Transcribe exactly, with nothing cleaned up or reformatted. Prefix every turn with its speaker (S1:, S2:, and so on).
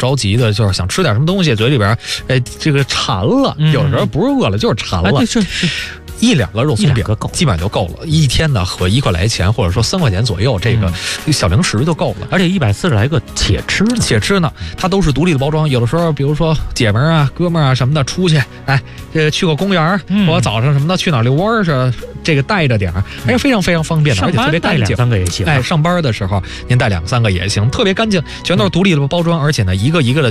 S1: 着急的，就是想吃点什么东西，嘴里边哎这个馋了，
S2: 嗯、
S1: 有时候不是饿了就是馋了。
S2: 哎、是是。
S1: 一两个肉松饼
S2: 够，
S1: 基本上就够了。一天呢，和一块来钱，或者说三块钱左右，这个小零食就够了。
S2: 而且一百四十来个且吃呢，
S1: 且吃呢，它都是独立的包装。有的时候，比如说姐们儿啊、哥们儿啊什么的出去，哎，这去个公园，
S2: 嗯、
S1: 或者早上什么的去哪儿遛弯儿是这个带着点儿，还是非常非常方便的，而且特别干净。
S2: 两三个也行。
S1: 哎，上班的时候您带两三个也行，特别干净，全都是独立的包装，而且呢，一个一个的